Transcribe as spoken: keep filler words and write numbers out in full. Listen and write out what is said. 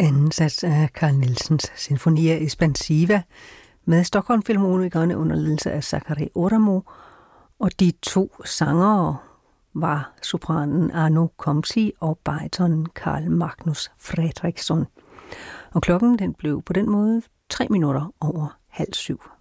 anden sats af Carl Nielsens Sinfonia Espansiva med Stockholm-filharmonikerne under ledelse af Sakari Oramo, og de to sangere var sopranen Anu Komsi og baritonen Carl Magnus Fredriksson. Og klokken den blev på den måde tre minutter over halv syv.